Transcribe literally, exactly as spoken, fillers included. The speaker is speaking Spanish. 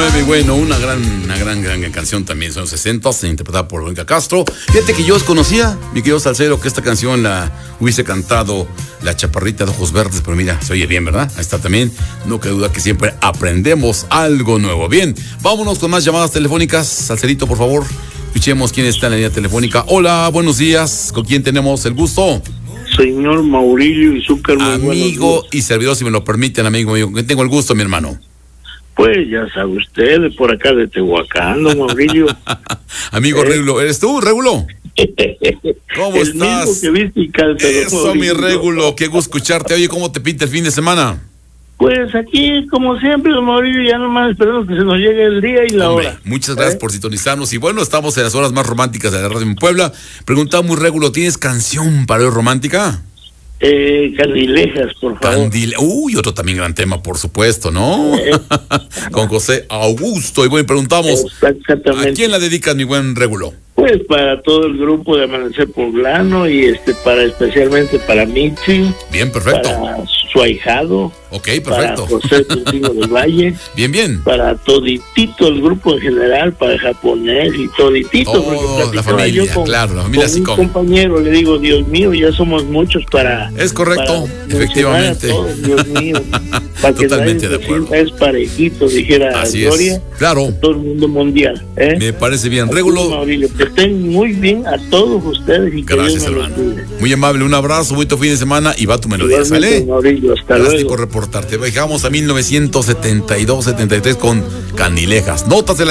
nueve, bueno, una gran, una gran, gran, gran canción también, son los sesentas, interpretada por Verónica Castro. Fíjate que yo desconocía, mi querido Salcero, que esta canción la hubiese cantado la chaparrita de ojos verdes, pero mira, se oye bien, ¿verdad? Ahí está también, no cabe duda que siempre aprendemos algo nuevo. Bien, vámonos con más llamadas telefónicas. Salcerito, por favor, escuchemos quién está en la línea telefónica. Hola, buenos días, ¿con quién tenemos el gusto? Señor Maurilio Izúcar, amigo y servidor, si me lo permiten, amigo mío, que tengo el gusto, mi hermano. Pues ya sabe usted, de por acá de Tehuacán, don Maurilio. Amigo eh. Regulo, ¿eres tú, Regulo? ¿Cómo el estás? Mismo que viste y calza, Eso, Maurilio. Mi Regulo, qué gusto escucharte. Oye, ¿cómo te pinta el fin de semana? Pues aquí, como siempre, don Maurilio, ya nomás esperamos que se nos llegue el día y la Hombre, hora. Muchas gracias ¿Eh? por sintonizarnos. Y bueno, estamos en las horas más románticas de la radio en Puebla. Preguntamos, Regulo, ¿tienes canción para hoy romántica? Eh, Candilejas, por favor. Candile... Uy, otro también gran tema, por supuesto, ¿no? Eh, Con José Augusto. Y bueno, preguntamos, ¿a quién la dedicas, mi buen Regulo? Pues para todo el grupo de Amanecer Poblano y este para especialmente para Mitzi. Bien, perfecto. Para su ahijado. Ok, perfecto. Para José Tintino del Valle. Bien, bien. Para toditito el grupo en general, para el japonés y toditito. Oh, la familia, yo con, claro, la familia con así un como. compañero le digo, Dios mío, ya somos muchos para. Es correcto, para efectivamente. Todos, Dios mío. Para Totalmente de acuerdo. Es parejito, dijera así Gloria. Es. Claro. Todo el mundo mundial. ¿eh? Me parece bien. Regulo. Que estén muy bien a todos ustedes. Y gracias, hermano. Muy amable, un abrazo, bonito fin de semana y va tu melodía, ¿sale? Maurilio, hasta Gracias por reportarte. Dejamos a mil novecientos setenta y dos setenta y tres con Candilejas. Notas de la